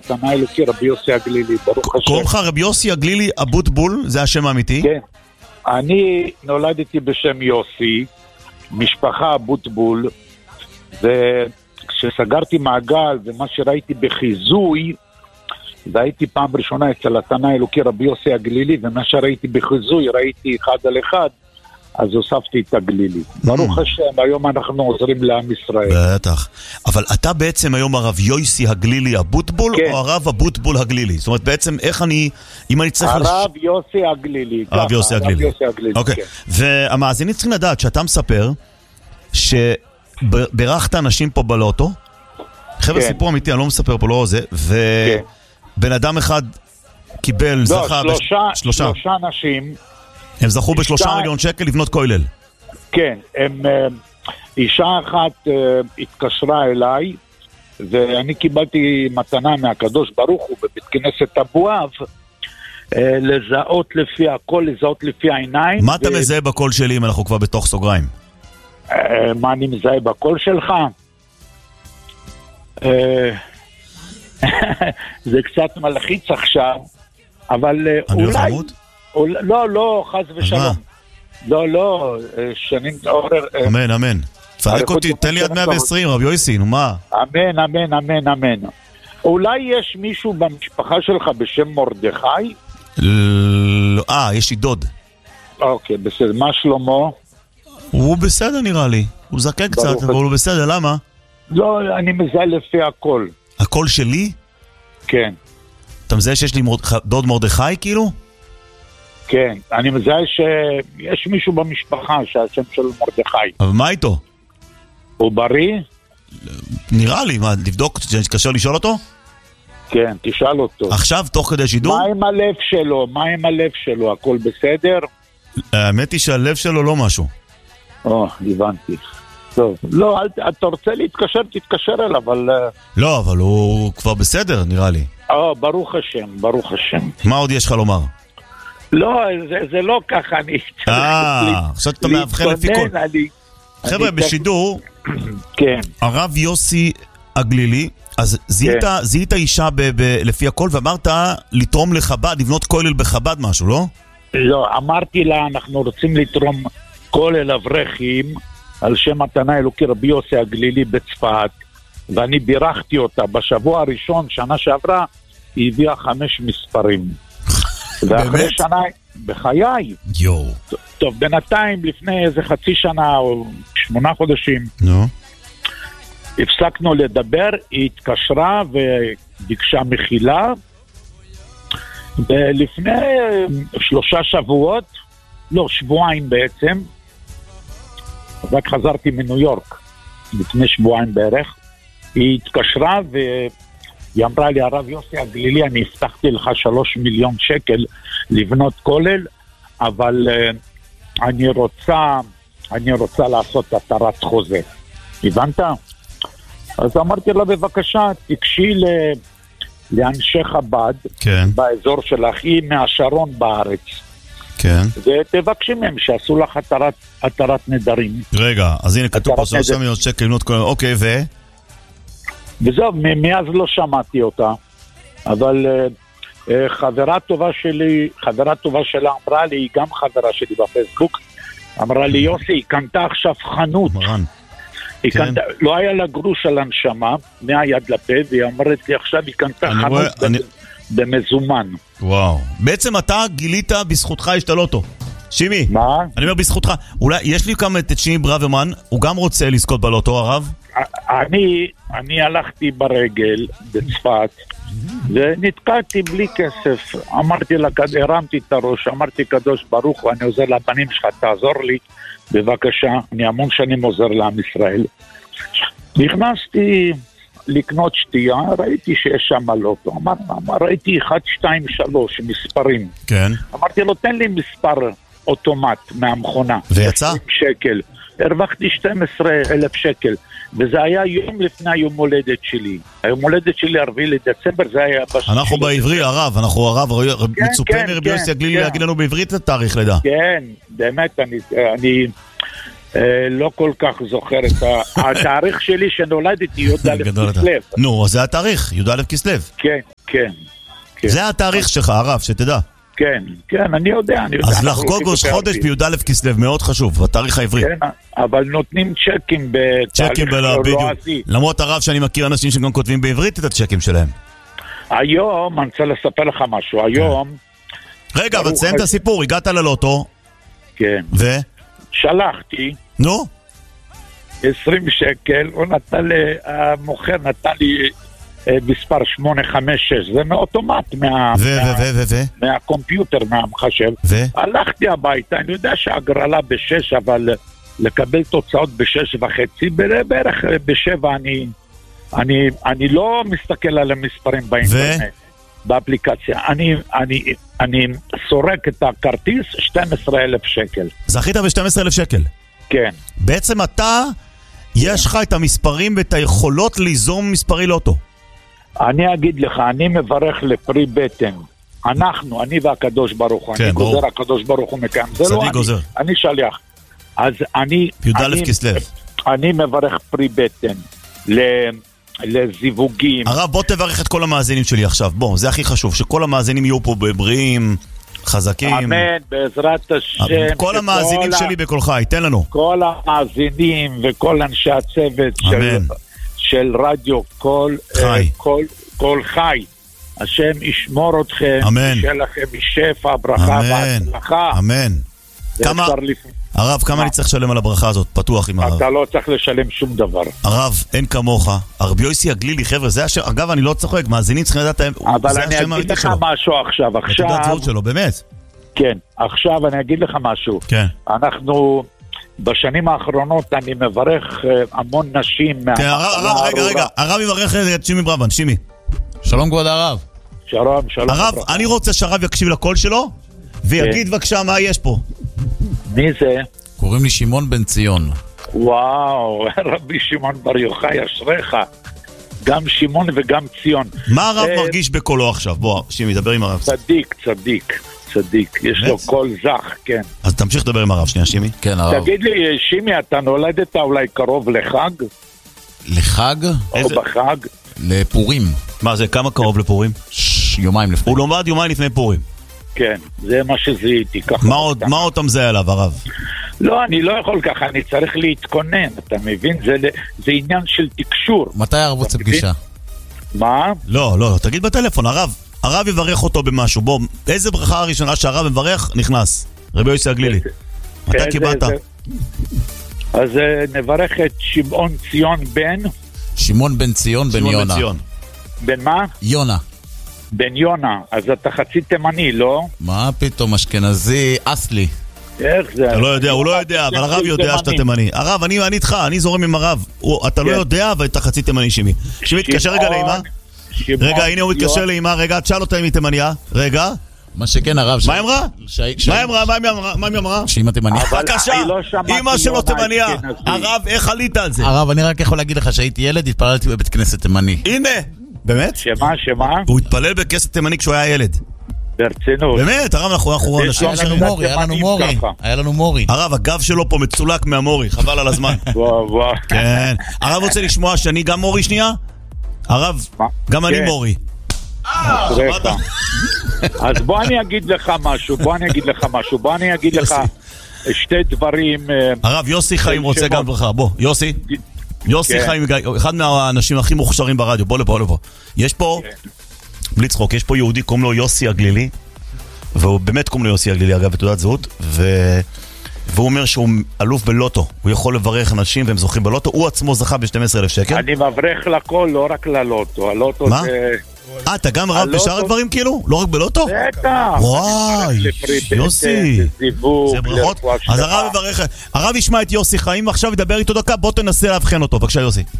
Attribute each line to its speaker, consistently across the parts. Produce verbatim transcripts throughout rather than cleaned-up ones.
Speaker 1: מתנה אלוקי רבי יוסי הגלילי, ברוך השם.
Speaker 2: קוראים לך רבי יוסי הגלילי אבוטבול, זה השם האמיתי?
Speaker 1: כן. אני נולדתי בשם יוסי, משפחה אבוטבול, וכשסגרתי מעגל ומה שראיתי בחיזוי, והייתי פעם ראשונה אצל התנא האלוקי רבי יוסי הגלילי, ומה שראיתי בחיזוי ראיתי אחד על אחד, אז הוספתי את הגלילי. ברוך השם, היום אנחנו עוזרים לעם ישראל.
Speaker 2: בטח. אבל אתה בעצם היום הרב יוסי הגלילי אבוטבול, או הרב אבוטבול הגלילי? זאת אומרת, בעצם איך אני, אם אני צריך...
Speaker 1: הרב יוסי הגלילי.
Speaker 2: הרב יוסי הגלילי. אוקיי. והמאזינים צריכים לדעת שאתה מספר שברכת אנשים פה בלוטו, חבר'ה סיפור אמיתי, אני לא מספר פה, לא זה, ובן אדם אחד קיבל, זכה...
Speaker 1: לא, שלושה אנשים...
Speaker 2: הם זכו בשלושה מיליון שקל לבנות כולל.
Speaker 1: כן, הם, אישה אחת התקשרה אליי, ואני קיבלתי מתנה מהקדוש ברוך הוא בבית כנסת אבואב, לזהות לפי הקול, לזהות לפי העיניים.
Speaker 2: מה אתה מזהה בקול שלי אם אנחנו כבר בתוך סוגריים?
Speaker 1: מה אני מזהה בקול שלך? זה קצת מלחיץ עכשיו, אבל אולי... לא, לא, חס ושלום. לא, לא, שנים עורר...
Speaker 2: אמן, אמן. תפרק אותי, תן לי עד מאה ועשרים, רב יוסי, נו מה?
Speaker 1: אמן, אמן, אמן, אמן. אולי יש מישהו במשפחה שלך בשם מרדכי?
Speaker 2: אה, יש לי דוד.
Speaker 1: אוקיי, בסדר. מה שלמה?
Speaker 2: הוא בסדר נראה לי. הוא זקק קצת, אבל הוא בסדר, למה?
Speaker 1: לא, אני מזהה לפי הקול.
Speaker 2: הקול שלי?
Speaker 1: כן.
Speaker 2: אתה מזהה שיש לי דוד מרדכי כאילו?
Speaker 1: כן, אני מזהה שיש מישהו במשפחה שהשם שלו מרדכי.
Speaker 2: אבל מה איתו?
Speaker 1: הוא בריא?
Speaker 2: נראה לי, מה, לבדוק, תתקשר לשאול אותו?
Speaker 1: כן, תשאל אותו.
Speaker 2: עכשיו, תוך כדי שידור?
Speaker 1: מה עם הלב שלו? מה עם הלב שלו? הכל בסדר?
Speaker 2: האמת היא שהלב שלו לא משהו.
Speaker 1: או, הבנתי. טוב, לא, אתה רוצה להתקשר, תתקשר אליו, אבל...
Speaker 2: לא, אבל הוא כבר בסדר, נראה לי.
Speaker 1: או, ברוך השם, ברוך השם.
Speaker 2: מה עוד יש לך לומר?
Speaker 1: לא, זה, זה לא ככה, אני...
Speaker 2: אה, עכשיו אתה מאבחן לפי כל... חבר'ה, בשידור,
Speaker 1: כן.
Speaker 2: הרב יוסי הגלילי, אז זיהית אישה לפי הכל, ואמרת לתרום לחב"ד, לבנות כולל בחב"ד משהו, לא?
Speaker 1: לא, אמרתי לה, אנחנו רוצים לתרום כולל אברכים, על שם מתנה אלוקי רבי יוסי הגלילי בצפת, ואני בירכתי אותה. בשבוע הראשון, שנה שעברה, היא הביאה חמש מספרים. ואחרי שנה, בחיי.
Speaker 2: יו.
Speaker 1: טוב, בינתיים, לפני איזה חצי שנה או שמונה חודשים,
Speaker 2: נו.
Speaker 1: הפסקנו לדבר, היא התקשרה וביקשה מחילה, ולפני שלושה שבועות, לא, שבועיים בעצם, רק חזרתי מניו יורק, לפני שבועיים בערך, היא התקשרה ו... היא אמרה לי, הרב יוסי הגלילי, אני הבטחתי לך שלוש מיליון שקל לבנות כולל, אבל uh, אני רוצה, אני רוצה לעשות התרת חוזה. הבנת? אז אמרתי לה, בבקשה, תקשי ל... לאנשי חב"ד,
Speaker 2: כן.
Speaker 1: באזור שלך, היא מהשרון בארץ.
Speaker 2: כן.
Speaker 1: ותבקשי מהם שעשו לך התרת, התרת נדרים.
Speaker 2: רגע, אז הנה כתוב פה שלוש מיליון שקל לבנות כולל, אוקיי, ו...
Speaker 1: וזהו, מאז לא שמעתי אותה, אבל uh, uh, חברה טובה שלי, חברה טובה שלה אמרה לי, היא גם חברה שלי בפייסבוק, אמרה לי, יוסי, היא קנתה עכשיו חנות.
Speaker 2: מרן.
Speaker 1: היא כן. קנתה, לא היה לה גרוש על הנשמה, מהיד לפה, והיא אמרת לי, עכשיו היא קנתה חנות רואה, ב- אני... במזומן.
Speaker 2: וואו. בעצם אתה גילית בזכותך השתלוטו. שימי.
Speaker 1: מה?
Speaker 2: אני אומר בזכותך. אולי, יש לי כמה את שימי ברוורמן, הוא גם רוצה לזכות בלוטו, הרב?
Speaker 1: אני, אני הלכתי ברגל בצפת, ונתקעתי בלי כסף. אמרתי לה, הרמתי את הראש, אמרתי קדוש ברוך הוא, אני עוזר לבנים שלך, תעזור לי, בבקשה, אני המון שנים עוזר לעם ישראל. נכנסתי לקנות שתייה, ראיתי שיש שם לוטו, אמר, אמר, ראיתי אחת, שתיים, שלוש, מספרים.
Speaker 2: כן.
Speaker 1: אמרתי לו, תן לי מספר אוטומט מהמכונה.
Speaker 2: ויצא?
Speaker 1: שקל. הרווחתי שנים עשר אלף שקל. וזה היה יום לפני היום הולדת שלי. היום הולדת שלי הרביעי לדצמבר, זה היה...
Speaker 2: אנחנו בעברי, הרב, אנחנו הרב, מצופה מרבי יוסי הגלילי להגיד לנו בעברית את התאריך לידה.
Speaker 1: כן, באמת, אני לא כל כך זוכר את התאריך שלי שנולדתי, י"א כסלו.
Speaker 2: נו, זה התאריך, י"א כסלו.
Speaker 1: כן, כן.
Speaker 2: זה התאריך שלך, הרב, שתדע.
Speaker 1: כן, כן, אני יודע.
Speaker 2: אז לחגוג ראש חודש בי"א כסלו, מאוד חשוב, בתאריך העברי.
Speaker 1: כן, אבל נותנים צ'קים
Speaker 2: צ'קים בלועזי. למרות הרב שאני מכיר אנשים שגם כותבים בעברית את הצ'קים שלהם.
Speaker 1: היום, אני רוצה לספר לך משהו, היום...
Speaker 2: רגע, אבל תסיים את הסיפור, הגעת ללוטו.
Speaker 1: כן.
Speaker 2: ו?
Speaker 1: שלחתי.
Speaker 2: נו?
Speaker 1: עשרים שקל, הוא נתן לי, המוכר נתן לי מספר שמונה חמש שש, זה מאוטומט, מהקומפיוטר, מהמחשב. הלכתי הביתה, אני יודע שהגרלה בשש, אבל לקבל תוצאות בשש וחצי, בערך בשבע אני... אני, אני לא מסתכל על המספרים באינטרנט, ו? באפליקציה. אני, אני, אני סורק את הכרטיס שנים עשר אלף שקל.
Speaker 2: זכית ב-שנים עשר אלף שקל?
Speaker 1: כן.
Speaker 2: בעצם אתה, יש לך את המספרים ואת היכולות ליזום מספרי לוטו.
Speaker 1: אני אגיד לך, אני מברך לפרי בטן. אנחנו, אני והקדוש ברוך הוא.
Speaker 2: כן,
Speaker 1: אני
Speaker 2: ברור.
Speaker 1: גוזר, הקדוש ברוך הוא מקיים. זה לא
Speaker 2: גוזר.
Speaker 1: אני, אני שליח. אז אני...
Speaker 2: י"א כסלו.
Speaker 1: אני מברך פרי בטן. ל... לזיווגים.
Speaker 2: הרב, בוא תברך את כל המאזינים שלי עכשיו. בוא, זה הכי חשוב, שכל המאזינים יהיו פה בריאים, חזקים.
Speaker 1: אמן, בעזרת השם.
Speaker 2: כל המאזינים שלי ה... בכל חי, תן לנו.
Speaker 1: כל המאזינים וכל אנשי הצוות של, של רדיו, כל
Speaker 2: חי.
Speaker 1: Uh, כל, כל חי. השם ישמור אתכם.
Speaker 2: אמן.
Speaker 1: ישאר לכם משפע, ברכה והצלחה.
Speaker 2: אמן. כמה... הרב, כמה אני צריך לשלם על הברכה הזאת? פתוח עם הרב.
Speaker 1: אתה לא צריך לשלם שום דבר.
Speaker 2: הרב, אין כמוך. הרב יוסי הגלילי, חבר'ה, זה השם, אגב, אני לא צוחק, מאזינים צריכים לדעת,
Speaker 1: אבל אני אגיד לך משהו עכשיו, עכשיו...
Speaker 2: את יודעת זהות שלו, באמת.
Speaker 1: כן, עכשיו אני אגיד לך משהו.
Speaker 2: כן.
Speaker 1: אנחנו, בשנים האחרונות, אני מברך המון נשים...
Speaker 2: כן, הרב, רגע, רגע, הרב יברך את שימי ברבן, שימי.
Speaker 3: שלום כבוד הרב.
Speaker 1: שלום, שלום.
Speaker 2: הרב, אני רוצה שהרב יקשיב לקול שלו, ויגיד בבקשה מה יש פה.
Speaker 1: מי זה?
Speaker 3: קוראים לי שמעון בן ציון.
Speaker 1: וואו, רבי שמעון בר יוחאי, אשריך. גם שמעון וגם ציון.
Speaker 2: מה הרב מרגיש בקולו עכשיו? בוא, שימי, דבר עם הרב.
Speaker 1: צדיק, צדיק, צדיק. יש לו קול זך, כן.
Speaker 2: אז תמשיך לדבר עם הרב, שנייה, שימי.
Speaker 3: כן, הרב.
Speaker 1: תגיד לי, שימי, אתה נולדת אולי קרוב לחג?
Speaker 3: לחג?
Speaker 1: או בחג?
Speaker 3: לפורים.
Speaker 2: מה זה, כמה קרוב לפורים?
Speaker 3: יומיים לפני.
Speaker 2: הוא לומד יומיים לפני פורים.
Speaker 1: כן, זה מה שזיהיתי.
Speaker 2: מה עוד, מה עוד תמזה עליו, הרב?
Speaker 1: לא, אני לא יכול ככה, אני צריך להתכונן, אתה מבין? זה, זה עניין של תקשור.
Speaker 3: מתי הרב רוצה פגישה?
Speaker 1: מה?
Speaker 2: לא, לא, תגיד בטלפון, הרב, הרב יברך אותו במשהו, בוא, איזה ברכה הראשונה שהרב מברך, נכנס, רבי יוסי הגלילי. מתי קיבלת?
Speaker 1: אז נברך את שמעון ציון בן.
Speaker 3: שמעון בן ציון בן יונה.
Speaker 1: בן מה?
Speaker 3: יונה.
Speaker 1: בן יונה, אז אתה חצי תימני, לא?
Speaker 3: מה פתאום, אשכנזי, אסלי.
Speaker 1: איך זה?
Speaker 2: אתה לא יודע, הוא לא יודע, אבל הרב יודע שאתה תימני. הרב, אני איתך, אני זורם עם הרב. אתה לא יודע, אבל אתה חצי תימני, שימי. שימי, תתקשר רגע לאמא. רגע, הנה הוא התקשר לאמא, רגע, תשאל אותה אם היא תימניה. רגע.
Speaker 3: מה שכן, הרב...
Speaker 2: מה אמרה? מה אמרה? מה היא אמרה?
Speaker 3: שאמא תימניה.
Speaker 2: בבקשה, אמא שלו תימניה. הרב, איך עלית על זה?
Speaker 3: הרב, אני רק יכול להגיד לך שהייתי ילד, התפללתי בבית כנסת תימני.
Speaker 2: הנה, באמת?
Speaker 1: שמה, שמה?
Speaker 2: הוא התפלל בכנסת תימני כשהוא היה ילד.
Speaker 1: ברצינות.
Speaker 2: באמת, הרב, אנחנו אנשים...
Speaker 3: היה לנו מורי, היה לנו מורי. היה לנו מורי.
Speaker 2: הרב, הגב שלו פה מצולק מהמורי, חבל על הזמן.
Speaker 1: וואו, וואו.
Speaker 2: כן. הרב רוצה לשמוע שאני גם מורי שנייה? הרב, גם אני מורי.
Speaker 1: אז בוא אני אגיד לך משהו, בוא אני אגיד לך משהו, בוא אני אגיד לך שתי דברים.
Speaker 2: הרב, יוסי חיים רוצה גם ברכה, בוא, יוסי. יוסי חיים, אחד מהאנשים הכי מוכשרים ברדיו, בוא לפה, לפה. יש פה, בלי צחוק, יש פה יהודי, קוראים לו יוסי הגלילי, והוא באמת קוראים לו יוסי הגלילי, אגב, בתעודת זהות, והוא אומר שהוא אלוף בלוטו, הוא יכול לברך אנשים והם זוכים בלוטו, הוא עצמו זכה ב-שנים עשר אלף שקל.
Speaker 1: אני מברך לכל, לא רק ללוטו, הלוטו
Speaker 2: מה?
Speaker 1: זה...
Speaker 2: אה, אתה גם רב בשאר הדברים כאילו? לא רק בלוטו?
Speaker 1: בטח.
Speaker 2: וואי, יוסי. זה ברכות. אז הרב יברך, הרב ישמע את יוסי חיים, עכשיו ידבר איתו דקה, בוא תנסה להבחן אותו, בבקשה יוסי.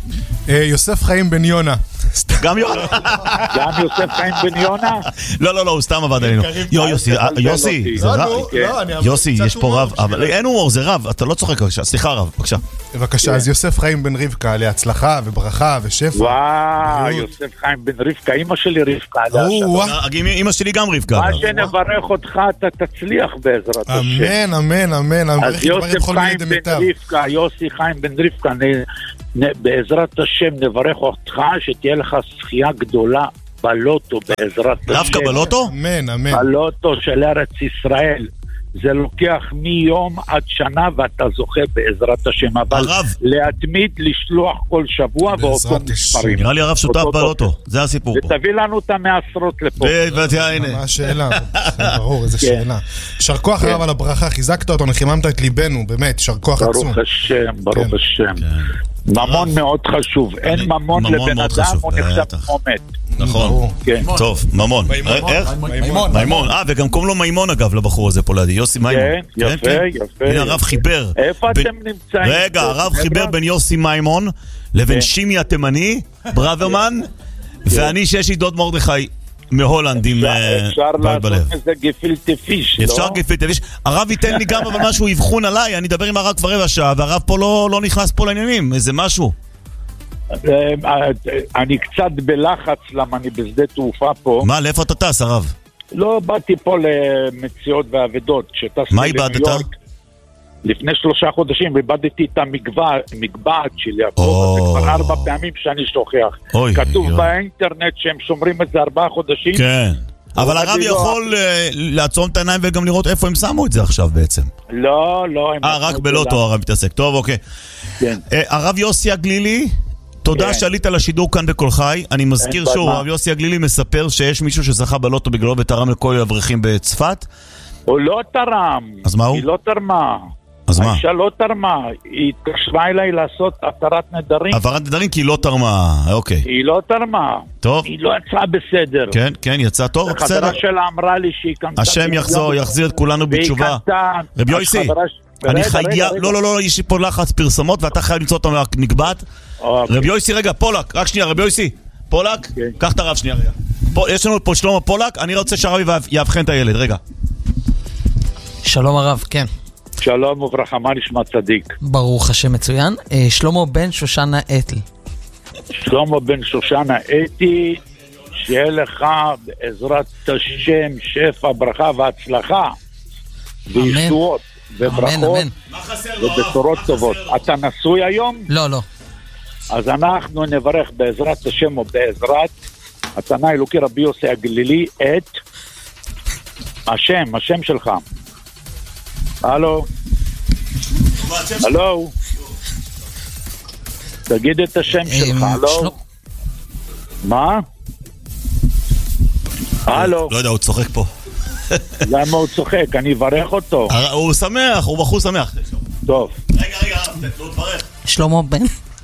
Speaker 4: יוסף חיים בן יונה.
Speaker 2: גם יונה?
Speaker 1: גם יוסף חיים בן יונה?
Speaker 2: לא, לא, לא, הוא סתם עבד עלינו. יוסי, יוסי, זה רב. יוסי, יש פה רב, אבל אין הומור, זה רב, אתה לא צוחק בבקשה. סליחה רב, בבקשה.
Speaker 4: בבקשה, אז יוסף חיים בן רבקה, להצלחה וברכה ושפע.
Speaker 1: וואו, יוסף חיים בן רבקה, אמא שלי רבקה.
Speaker 2: אמא שלי גם רבקה.
Speaker 1: מה שנברך אותך, אתה תצליח בעזרת השם.
Speaker 4: אמן, אמן, אמן.
Speaker 1: אז יוסף חיים בן רבקה, יוסי חיים בן רבקה, בעזרת השם נברך אותך שתהיה לך זכייה גדולה בלוטו בעזרת השם.
Speaker 2: דווקא בלוטו?
Speaker 4: אמן, אמן.
Speaker 1: בלוטו של ארץ ישראל. זה לוקח מיום עד שנה ואתה זוכה בעזרת השם. אבל
Speaker 2: הרב.
Speaker 1: להתמיד לשלוח כל שבוע ואותו מספרים.
Speaker 2: נראה לי הרב שותף בלוטו, זה הסיפור פה.
Speaker 1: ותביא לנו את המעשרות לפה.
Speaker 4: מה השאלה? ברור, איזה שאלה. שר כוח הרב על הברכה, חיזקת אותו, נחממת את ליבנו, באמת, שר כוח עצום.
Speaker 1: ברוך השם, ברוך השם. ממון מאוד חשוב, אין ממון לבן אדם, הוא נחשב כמו מת.
Speaker 2: נכון, טוב, ממון. איך? מימון. אה, וגם קוראים לו מימון אגב לבחור הזה פה לידי, יוסי מימון.
Speaker 1: כן, יפה, יפה.
Speaker 2: הנה הרב חיבר.
Speaker 1: איפה אתם נמצאים?
Speaker 2: רגע, הרב חיבר בין יוסי מימון לבין שימי התימני, ברוורמן, ואני שיש לי דוד מרדכי מהולנד עם
Speaker 1: אפשר לעשות איזה גפילטה פיש, לא?
Speaker 2: אפשר גפילטה פיש. הרב ייתן לי גם אבל משהו יבחון עליי, אני אדבר עם הרב כבר רבע שעה, והרב פה לא נכנס פה לעניינים, איזה משהו.
Speaker 1: אני קצת בלחץ, למה אני בשדה תעופה פה.
Speaker 2: מה, לאיפה אתה טס, הרב?
Speaker 1: לא, באתי פה למציאות ועבדות.
Speaker 2: מה איבדת?
Speaker 1: לפני שלושה חודשים איבדתי את המגבעת שלי, זה כבר ארבע פעמים שאני שוכח. כתוב באינטרנט שהם שומרים את זה ארבעה חודשים.
Speaker 2: כן, אבל הרב יכול לעצום את העיניים וגם לראות איפה הם שמו את זה עכשיו בעצם.
Speaker 1: לא, לא.
Speaker 2: אה, רק בלוטו הרב מתעסק. טוב, אוקיי. הרב יוסי הגלילי, תודה שעלית לשידור כאן בכל חי. אני מזכיר שוב, הרב יוסי הגלילי מספר שיש מישהו שזכה בלוטו בגללו ותרם לכל האברכים בצפת.
Speaker 1: הוא לא תרם.
Speaker 2: אז מה הוא?
Speaker 1: היא לא תרמה.
Speaker 2: אז מה?
Speaker 1: האישה לא תרמה, היא התקשרה אליי לעשות התרת נדרים.
Speaker 2: התרת נדרים כי היא לא תרמה, אוקיי.
Speaker 1: היא לא תרמה.
Speaker 2: טוב.
Speaker 1: היא לא יצאה בסדר.
Speaker 2: כן, כן, יצאה טוב, בסדר.
Speaker 1: החברה שלה אמרה לי שהיא קנתה...
Speaker 2: השם יחזור, יחזיר את כולנו בתשובה. רבי יוסי, אני חייב... לא, לא, לא, יש לי פה לחץ פרסומות ואתה חייב למצוא אותנו נקבעת. רבי יוסי, רגע, פולק, רק שנייה, רבי יוסי. פולק, קח את הרב שנייה, רגע. יש לנו פה שלמה פולק, אני רוצה שהרב יאבחן את הילד, רגע.
Speaker 5: שלום הרב, כן.
Speaker 1: שלום וברכה, מה נשמע צדיק?
Speaker 5: ברוך השם מצוין. שלמה בן שושנה אתל.
Speaker 1: שלמה בן שושנה אתי, שיהיה לך בעזרת השם שפע, ברכה והצלחה וישועות וברכות ובשורות טובות. אתה נשוי היום?
Speaker 5: לא, לא.
Speaker 1: אז אנחנו נברך בעזרת השם ובעזרת התנא אלוקי רבי יוסי הגלילי את השם, השם שלך. הלו? הלו? תגיד את השם שלך, הלו? מה? הלו?
Speaker 2: לא יודע, הוא צוחק פה.
Speaker 1: למה הוא צוחק? אני אברך אותו.
Speaker 2: הוא שמח, הוא בחור שמח.
Speaker 1: טוב.
Speaker 2: רגע, רגע, לא תברך.
Speaker 5: שלמה בן.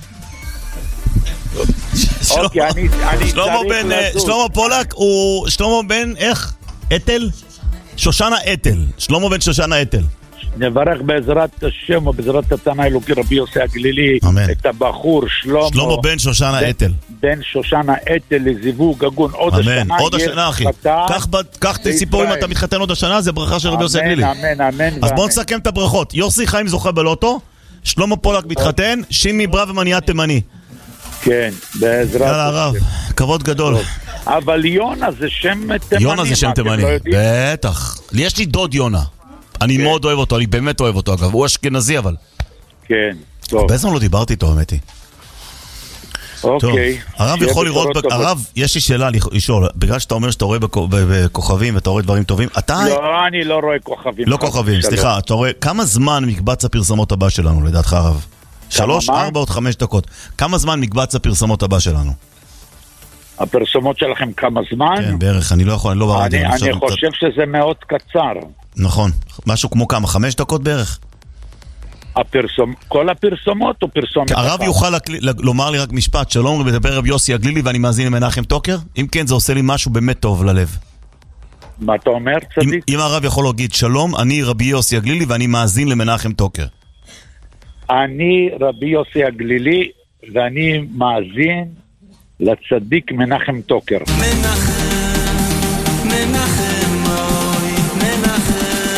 Speaker 1: אוקיי, אני צריך
Speaker 2: לזוז. שלמה פולק הוא... שלמה בן, איך? אתל? שושנה אתל. שלמה בן שושנה אתל.
Speaker 1: נברך בעזרת השם ובעזרת התנא אלוקי רבי יוסי הגלילי את הבחור שלמה
Speaker 2: שלמה בן שושנה אתל
Speaker 1: בן שושנה אתל לזיווג הגון עוד השנה.
Speaker 2: עוד השנה אחי, קח את סיפור אם אתה מתחתן עוד השנה, זה ברכה של רבי יוסי הגלילי.
Speaker 1: אמן, אמן.
Speaker 2: אז בואו נסכם את הברכות. יוסי חיים זוכה בלוטו, שלמה פולק מתחתן, שימי ברוורמן נהיה תימני.
Speaker 1: כן, בעזרת
Speaker 2: יאללה הרב, כבוד גדול.
Speaker 1: אבל יונה זה שם תימני.
Speaker 2: יונה זה שם תימני, בטח. יש לי דוד יונה. אני מאוד אוהב אותו, אני באמת אוהב אותו אגב, הוא אשכנזי אבל.
Speaker 1: כן, טוב.
Speaker 2: באיזה לא דיברתי איתו, האמת היא.
Speaker 1: אוקיי.
Speaker 2: הרב יכול לראות, הרב, יש לי שאלה לשאול, בגלל שאתה אומר שאתה רואה בכוכבים ואתה רואה דברים טובים, אתה...
Speaker 1: לא, אני לא רואה כוכבים.
Speaker 2: לא כוכבים, סליחה, אתה רואה, כמה זמן מקבץ הפרסמות הבא שלנו, לדעתך הרב? שלוש, ארבע עוד חמש דקות. כמה זמן מקבץ הפרסמות הבא שלנו?
Speaker 1: הפרסומות שלכם כמה זמן?
Speaker 2: כן, בערך, אני לא יכול, אני לא ברדיו.
Speaker 1: אני חושב שזה מאוד קצר.
Speaker 2: נכון, משהו כמו כמה, חמש דקות בערך?
Speaker 1: הפרסום, כל הפרסומות או פרסומת?
Speaker 2: הרב יוכל לומר לי רק משפט, שלום, מדבר רבי יוסי הגלילי ואני מאזין למנחם טוקר? אם כן, זה עושה לי משהו באמת טוב ללב.
Speaker 1: מה אתה אומר, צדיק?
Speaker 2: אם הרב יכול להגיד, שלום, אני רבי יוסי הגלילי ואני מאזין למנחם טוקר.
Speaker 1: אני רבי יוסי הגלילי ואני מאזין לצדיק מנחם טוקר.
Speaker 6: מנחם, מנחם, אוי, מנחם.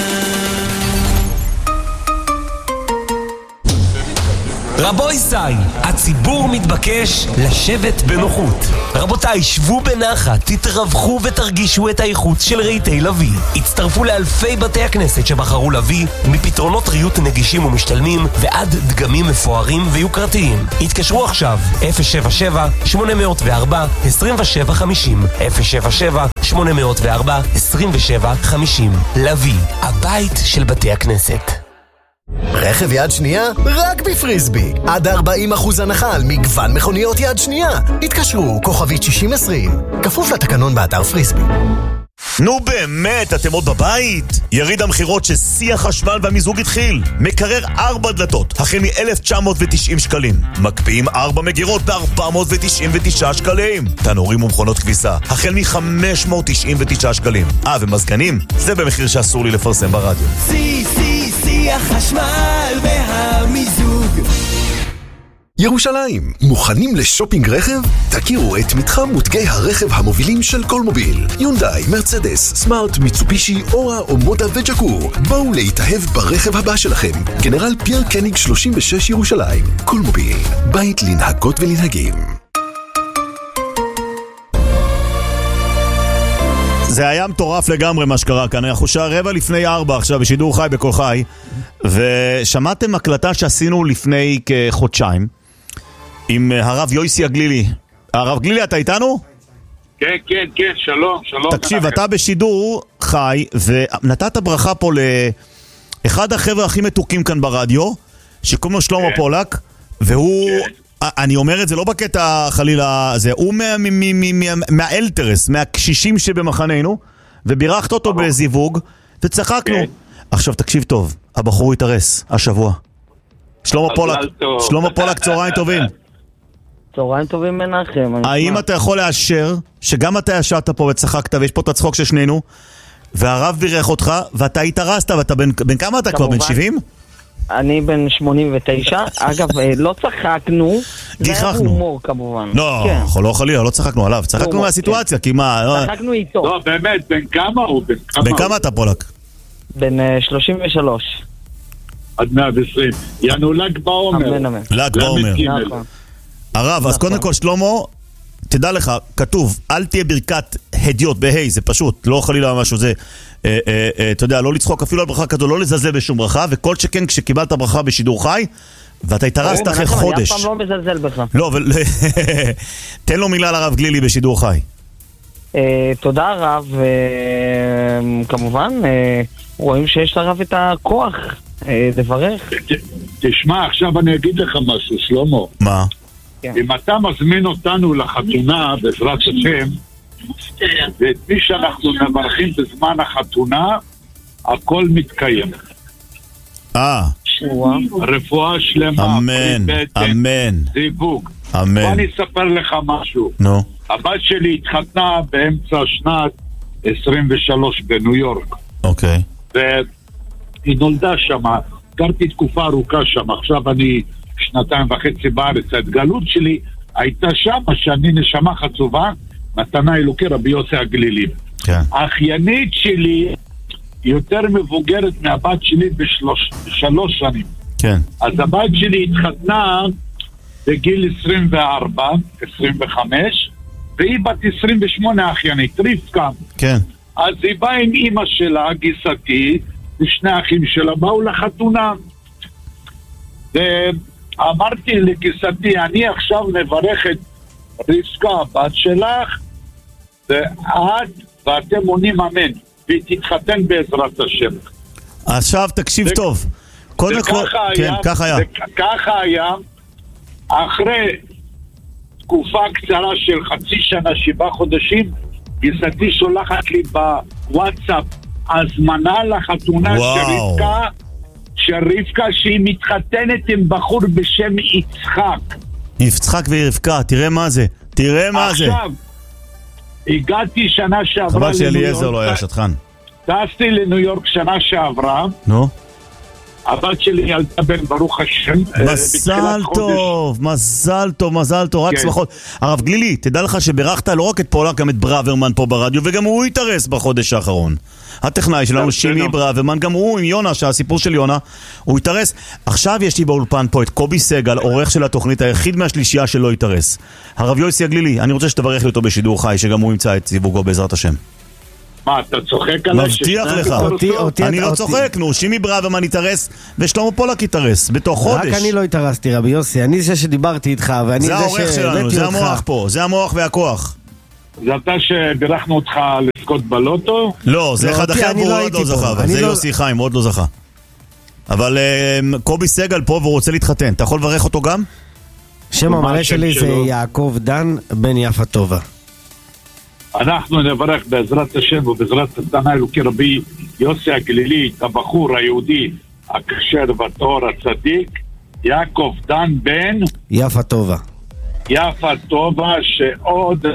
Speaker 6: רבוי סי, הציבור מתבקש לשבת בנוחות. רבותיי, שבו בנחת, תתרווחו ותרגישו את האיכות של רהיטי לוי. הצטרפו לאלפי בתי הכנסת שבחרו לוי, מפתרונות ריהוט נגישים ומשתלמים ועד דגמים מפוארים ויוקרתיים. התקשרו עכשיו, אפס שבע שבע שמונה אפס ארבע עשרים ושבע חמישים, אפס שבע שבע שמונה אפס ארבע עשרים ושבע חמישים. לוי, הבית של בתי הכנסת.
Speaker 7: רכב יד שנייה? רק בפריסבי. עד ארבעים אחוז הנחה על מגוון מכוניות יד שנייה. התקשרו, כוכבית שישים עשרים. כפוף לתקנון באתר פריסבי.
Speaker 2: נו באמת, אתם עוד בבית? יריד המחירות ששיא החשמל והמיזוג התחיל. מקרר ארבע דלתות, החל מ-אלף תשע מאות ותשעים שקלים. מקפיאים ארבע מגירות ב-ארבע מאות תשעים ותשעה שקלים. תנורים ומכונות כביסה, החל מ-חמש מאות תשעים ותשעה שקלים. אה, ומזגנים? זה במחיר שאסור לי לפרסם ברדיו.
Speaker 6: סי, סי, סי החשמל והמיזוג.
Speaker 7: ירושלים, מוכנים לשופינג רכב? תכירו את מתחם מותגי הרכב המובילים של קולמוביל. יונדאי, מרצדס, סמארט, מיצובישי, אורה או מודה וג'קור. בואו להתאהב ברכב הבא שלכם. גנרל פייר קניג שלושים ושש ירושלים. קולמוביל, בית לנהגות ולנהגים.
Speaker 2: זה היה מטורף לגמרי מה שקרה כאן. אנחנו שעה רבע לפני ארבע עכשיו בשידור חי בכל חי, ושמעתם הקלטה שעשינו לפני כחודשיים עם הרב יויסי הגלילי. הרב גלילי, אתה איתנו?
Speaker 1: כן, כן, כן, שלום, שלום.
Speaker 2: תקשיב, אתה בשידור חי ונתת ברכה פה לאחד החבר'ה הכי מתוקים כאן ברדיו, שקוראים לו שלמה פולק, והוא, אני אומר את זה לא בקטע חלילה זה, הוא מהאלטרס, מהקשישים שבמחננו, ובירכת אותו בזיווג וצחקנו. עכשיו תקשיב טוב, הבחור התארס השבוע. שלמה פולק, שלמה פולק, צהריים טובים.
Speaker 8: צהריים טובים מנחם.
Speaker 2: האם אתה יכול לאשר שגם אתה ישבת פה וצחקת ויש פה את הצחוק של שנינו, והרב בירך אותך ואתה התארסת, ואתה בן כמה אתה כבר? בן שבעים?
Speaker 8: אני בן שמונים ותשע. אגב, לא צחקנו, זה היה הומור כמובן.
Speaker 2: לא, לא חלילה, לא צחקנו עליו, צחקנו מהסיטואציה, כי מה...
Speaker 8: צחקנו איתו.
Speaker 1: לא, באמת, בן כמה הוא?
Speaker 2: בן כמה אתה פולק?
Speaker 8: בן שלושים ושלוש.
Speaker 1: עד מאה ועשרים. יענו ל"ג בעומר.
Speaker 8: אמן, אמן.
Speaker 2: ל"ג בעומר. הרב, אז קודם כל שלמה, תדע לך, כתוב, אל תהיה ברכת הדיוט בהי, זה פשוט, לא חלילה משהו, זה, אה, אה, אה, אתה יודע, לא לצחוק אפילו על ברכה כזו, לא לזלזל בשום ברכה, וכל שכן כשקיבלת ברכה בשידור חי, ואתה התארסת אחרי חודש.
Speaker 8: אני אף פעם לא מזלזל בך.
Speaker 2: לא, אבל תן לו מילה לרב גלילי בשידור חי.
Speaker 8: תודה רב, כמובן, רואים שיש לרב את הכוח, לברך.
Speaker 1: תשמע, עכשיו אני אגיד לך משהו, שלמה.
Speaker 2: מה?
Speaker 1: אם אתה מזמין אותנו לחתונה, בעזרת השם, ואת מי שאנחנו מברכים בזמן החתונה, הכל מתקיים.
Speaker 2: אה.
Speaker 1: רפואה שלמה.
Speaker 2: אמן, אמן.
Speaker 1: זיווג.
Speaker 2: אמן.
Speaker 1: בוא אני אספר לך משהו.
Speaker 2: נו.
Speaker 1: הבת שלי התחתנה באמצע שנת עשרים ושלוש בניו יורק.
Speaker 2: אוקיי.
Speaker 1: והיא נולדה שם, גרתי תקופה ארוכה שם, עכשיו אני שנתיים וחצי בארץ. ההתגלות שלי הייתה שם, שאני נשמה חצובה, מתנה אלוקי רבי יוסי הגלילי.
Speaker 2: כן.
Speaker 1: האחיינית שלי יותר מבוגרת מהבת שלי בשלוש, בשלוש שנים.
Speaker 2: כן.
Speaker 1: אז הבת שלי התחתנה בגיל עשרים וארבע, עשרים וחמש, והיא בת עשרים ושמונה אחיינית, רבקה.
Speaker 2: כן.
Speaker 1: אז היא באה עם אמא שלה, גיסתי, ושני אחים שלה באו לחתונה. ואמרתי לגיסתי, אני עכשיו מברך את רבקה, הבת שלך, ואת ואתם עונים אמן, והיא תתחתן בעזרת השם.
Speaker 2: עכשיו תקשיב
Speaker 1: ו-
Speaker 2: טוב. קודם כל, כן, כך היה.
Speaker 1: ככה היה, אחרי תקופה קצרה של חצי שנה, שבעה חודשים, גיסתי שולחת לי בוואטסאפ הזמנה לחתונה של רבקה, של רבקה שהיא מתחתנת עם בחור בשם יצחק.
Speaker 2: יצחק ורבקה, תראה מה זה, תראה מה זה.
Speaker 1: עכשיו, הגעתי שנה שעברה
Speaker 2: חבל שאליעזר לא היה שטחן.
Speaker 1: טסתי לניו יורק שנה שעברה.
Speaker 2: נו?
Speaker 1: הבת שלי ילדה בן ברוך השם.
Speaker 2: מזל טוב, מזל טוב, מזל טוב, רק שמחות. הרב גלילי, תדע לך שברכת לא רק את פולק, גם את בראברמן פה ברדיו, וגם הוא התארס בחודש האחרון. הטכנאי שלנו, שימי בראברמן, גם הוא עם יונה, שהסיפור של יונה, הוא התארס. עכשיו יש לי באולפן פה את קובי סגל, עורך של התוכנית, היחיד מהשלישייה שלא התארס. הרב יוסי הגלילי, אני רוצה שתברך לי אותו בשידור חי, שגם הוא ימצא את סיווגו בעזרת השם.
Speaker 1: מה, אתה צוחק עליי?
Speaker 2: מבטיח לך. אני לא צוחק, נו, שימי בראברמן התארס ושלמה פולק התארס בתוך חודש.
Speaker 9: רק אני לא התארסתי, רבי יוסי, אני זה שדיברתי איתך, ואני זה
Speaker 2: שהבאתי אותך. זה העורך שלנו, זה המוח פה, זה המוח והכוח.
Speaker 1: זה אתה שבירכנו אותך לזכות בלוטו?
Speaker 2: לא, זה אחד אחר והוא עוד לא זכה, אבל זה יוסי חיים, הוא עוד לא זכה. אבל קובי סגל פה והוא רוצה להתחתן, אתה יכול לברך אותו גם?
Speaker 9: שם המלא שלי זה יעקב דן בן יפה טובה.
Speaker 1: אנחנו נברך בעזרת השם ובעזרת התנא אלוקי רבי יוסי הגלילי, את הבחור היהודי הכשר והטהור הצדיק, יעקב דן בן
Speaker 9: יפה טובה.
Speaker 1: יפה טובה, שעוד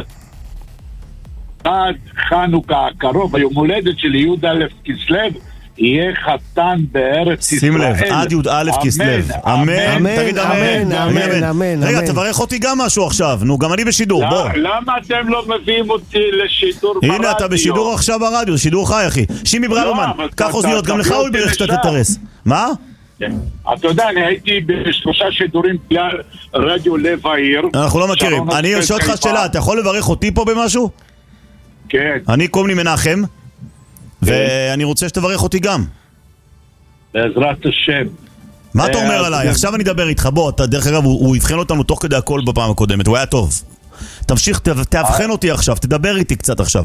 Speaker 1: עד חנוכה הקרוב, היום הולדת של י' א' כסלו, יהיה חתן בארץ ישראל.
Speaker 2: שים לב, עד י' א' כסלו. אמן, תגיד אמן,
Speaker 9: אמן, אמן.
Speaker 2: רגע, תברך אותי גם משהו עכשיו. נו, גם אני בשידור, בוא.
Speaker 1: למה אתם לא מביאים אותי לשידור ברדיו?
Speaker 2: הנה, אתה בשידור עכשיו ברדיו, שידור חי, אחי. שימי בראברמן, קח אוזניות, גם לך הוא יברך שאתה תתארס. מה?
Speaker 1: אתה יודע, אני הייתי בשלושה שידורים ברדיו לב העיר.
Speaker 2: אנחנו לא מכירים. אני אשאל אותך שאלה, אתה יכול לברך אותי פה במשהו?
Speaker 1: כן.
Speaker 2: אני קוראים לי מנחם. ואני רוצה שתברך אותי גם.
Speaker 1: בעזרת השם.
Speaker 2: מה אתה אומר עליי? עכשיו אני אדבר איתך. בוא, דרך אגב, הוא יבחן אותנו תוך כדי הכל בפעם הקודמת. הוא היה טוב. תמשיך, תאבחן אותי עכשיו. תדבר איתי קצת עכשיו.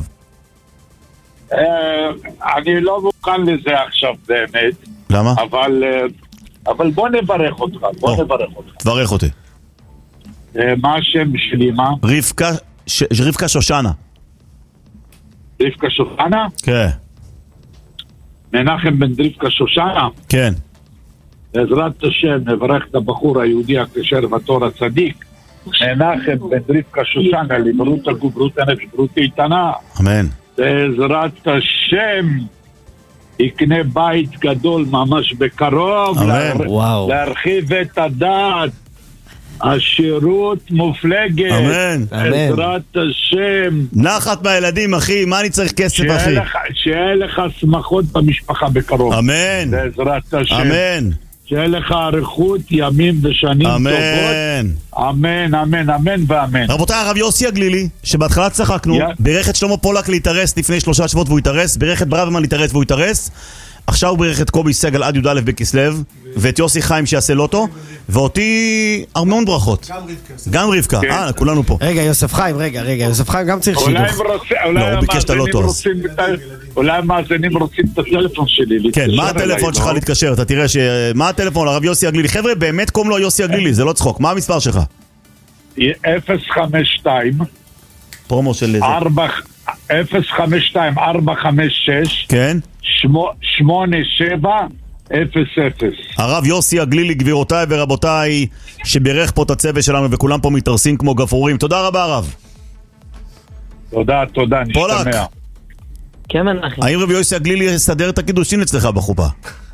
Speaker 1: אני לא מוכן לזה עכשיו באמת.
Speaker 2: למה?
Speaker 1: אבל בוא נברך אותך. בוא נברך אותך.
Speaker 2: תברך אותי.
Speaker 1: מה השם שלי, מה?
Speaker 2: רבקה שושנה.
Speaker 1: רבקה שושנה?
Speaker 2: כן.
Speaker 1: מנחם בן רבקה שושנה?
Speaker 2: כן.
Speaker 1: בעזרת השם נברך את הבחור היהודי הכשר והטהור הצדיק, מנחם בן רבקה שושנה, לבריאות הגוף, בריאות הנפש, בריאות איתנה.
Speaker 2: אמן.
Speaker 1: בעזרת השם יקנה בית גדול ממש בקרוב.
Speaker 2: אמן.
Speaker 9: וואו.
Speaker 1: להרחיב את הדעת. השירות מופלגת.
Speaker 2: אמן.
Speaker 1: בעזרת השם.
Speaker 2: נחת מהילדים, אחי, מה אני צריך כסף, אחי?
Speaker 1: שיהיה לך שמחות במשפחה בקרוב.
Speaker 2: אמן.
Speaker 1: בעזרת השם.
Speaker 2: אמן.
Speaker 1: שיהיה לך אריכות ימים ושנים
Speaker 2: אמן.
Speaker 1: טובות. אמן, אמן, אמן ואמן.
Speaker 2: רבותיי, הרב יוסי הגלילי, שבהתחלה צחקנו, בירך את שלמה פולק להתארס לפני שלושה שבועות והוא התארס, בירך את בראברמן להתארס והוא התארס, עכשיו הוא בירך את קובי סגל עד י' א' בכסלו, ואת יוסי חיים שיעשה לוטו, ואותי המון ברכות. גם רבקה. אה, כולנו פה.
Speaker 9: רגע, יוסף חיים, רגע, רגע, יוסף חיים גם צריך שידוך.
Speaker 2: לא, הוא ביקש את הלוטו אז.
Speaker 1: אולי המאזינים רוצים את הטלפון שלי.
Speaker 2: כן, מה הטלפון שלך להתקשר? אתה תראה ש... מה הטלפון? הרב יוסי הגלילי. חבר'ה, באמת קוראים לו יוסי הגלילי, זה לא צחוק. מה המספר שלך?
Speaker 1: אפס חמש שתיים
Speaker 2: פרומו של איזה?
Speaker 1: אפס חמש שתיים ארבע חמש שש
Speaker 2: כן?
Speaker 1: שמונה שבע אפס אפס.
Speaker 2: הרב יוסי הגלילי, גבירותיי ורבותיי, שבירך פה את הצוות שלנו וכולם פה מתארסים כמו גפרורים. תודה רבה הרב.
Speaker 1: תודה, תודה,
Speaker 2: פולק.
Speaker 1: נשתמע.
Speaker 8: כן, מנחם.
Speaker 2: האם רב יוסי הגלילי יסדר את הקידושין אצלך בחופה?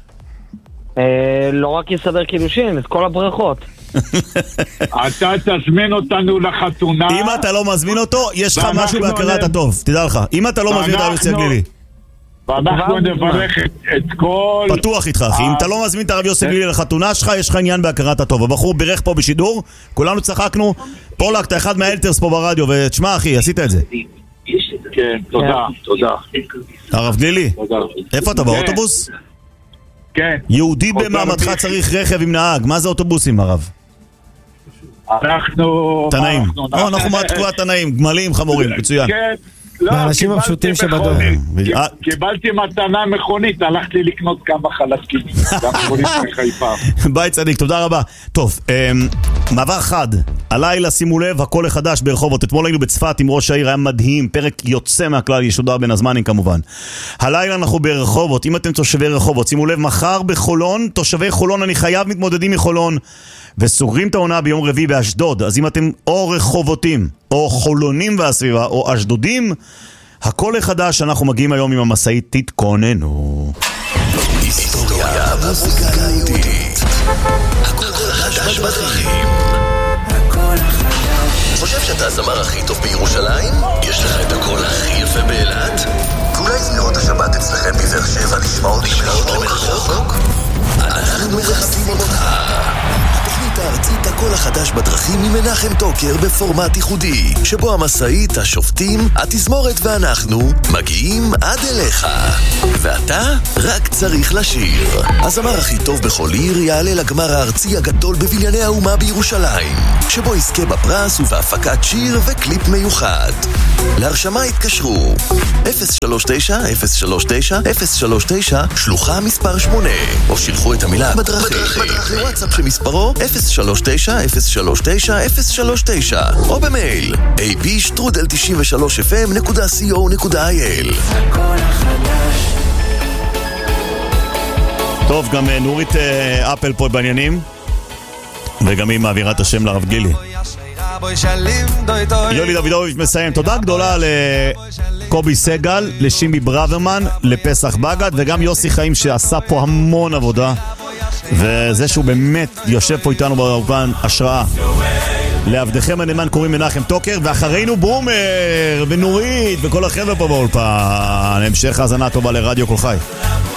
Speaker 8: לא רק יסדר קידושין, את כל הברכות.
Speaker 1: אתה תזמין אותנו לחתונה.
Speaker 2: אם אתה לא מזמין אותו, יש לך משהו בהכרת הטוב. תדע לך, אם אתה לא מזמין את הרב יוסי הגלילי,
Speaker 1: ואנחנו נברך את כל...
Speaker 2: פתוח איתך אחי, אם אתה לא מזמין את הרב יוסי הגלילי לחתונה שלך, יש לך עניין בהכרת הטוב. הבחור בירך פה בשידור, כולנו צחקנו. פולק, אתה אחד מהאלטרס פה ברדיו, ותשמע אחי, עשית את זה.
Speaker 1: כן, תודה, תודה.
Speaker 2: הרב גלילי, איפה אתה, באוטובוס?
Speaker 1: כן.
Speaker 2: יהודי במעמדך צריך רכב עם נהג, מה זה אוטובוסים הרב?
Speaker 1: אנחנו...
Speaker 2: תנאים. אנחנו מהתקועה תנאים, גמלים, חמורים, מצוין.
Speaker 1: כן.
Speaker 9: האנשים הפשוטים שבדור.
Speaker 1: קיבלתי מתנה מכונית, הלכתי לקנות כמה חלקים. גם מכונית מחיפה.
Speaker 2: ביי צדיק, תודה רבה. טוב, מעבר חד, הלילה שימו לב, הכל החדש ברחובות. אתמול היינו בצפת עם ראש העיר, היה מדהים, פרק יוצא מהכלל, ישודר בין הזמנים כמובן. הלילה אנחנו ברחובות, אם אתם תושבי רחובות, שימו לב, מחר בחולון, תושבי חולון, אני חייב מתמודדים מחולון, וסוגרים את העונה ביום רביעי באשדוד. אז אם אתם או רחובותים, או חולונים והסביבה, או אשדודים, הכל החדש, אנחנו מגיעים היום עם המסעית, תתכוננו.
Speaker 7: היסטוריה המוזיקה היהודית. הכל חדש בדרכים. חושב שאתה הזמר הכי טוב בירושלים? יש לך את הקול הכי יפה באילת? ואולי זמירות השבת אצלכם בבאר שבע נשמעות למרחוק? אנחנו מחפשים אותך. התוכנית הארצית הקול החדש בדרכים עם מנחם טוקר בפורמט ייחודי, שבו המסעית, השופטים, התזמורת ואנחנו מגיעים עד אליך. ואתה רק צריך לשיר. הזמר הכי טוב בכל עיר יעלה לגמר הארצי הגדול בבנייני האומה בירושלים, שבו יזכה בפרס ובהפקת שיר וקליפ מיוחד. להרשמה התקשרו אפס שלוש תשע אפס שלוש תשע אפס שלוש תשע שלוחה מספר שמונה, או שילחו את המילה בדרכים לוואטסאפ שמספרו אפס שלוש תשע אפס שלוש תשע אפס שלוש תשע, או במייל איי בי שטרודל תשעים ושלוש אף אם נקודה סי או נקודה איי אל.
Speaker 2: טוב, גם נורית אפל פה בעניינים, וגם היא מעבירה את השם לרב גילי. יולי דוידוביץ' מסיים. תודה גדולה לקובי סגל, לשימי ברוורמן, לפסח בגד, וגם יוסי חיים שעשה פה המון עבודה, וזה שהוא באמת יושב פה איתנו באופן השראה. לעבדכם הנאמן קוראים מנחם טוקר, ואחרינו בומר ונורית וכל החבר'ה פה באולפן. המשך האזנה טובה לרדיו כל חי.